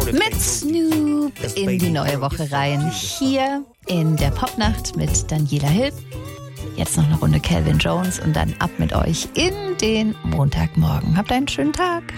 mit Snoop in die neue Woche rein. Hier in der Popnacht mit Daniela Hill. Jetzt noch eine Runde Calvin Jones und dann ab mit euch in den Montagmorgen. Habt einen schönen Tag.